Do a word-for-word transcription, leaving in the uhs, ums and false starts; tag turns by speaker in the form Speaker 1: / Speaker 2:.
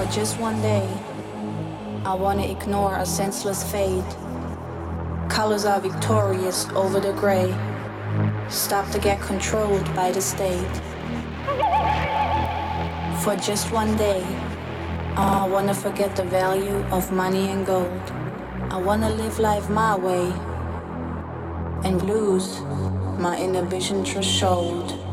Speaker 1: just one day, I wanna ignore a senseless fate. Colors are victorious over the gray. Stop to get controlled by the state. For just one day, I wanna forget the value of money and gold. I wanna live life my way and lose my inhibition threshold.